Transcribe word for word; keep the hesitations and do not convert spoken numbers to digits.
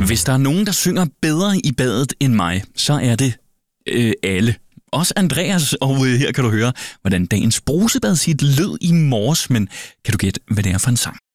Hvis der er nogen, der synger bedre i badet end mig, så er det øh, alle. Også Andreas, og øh, her kan du høre, hvordan dagens brusebad sit lød i morges, men kan du gætte, hvad det er for en sang?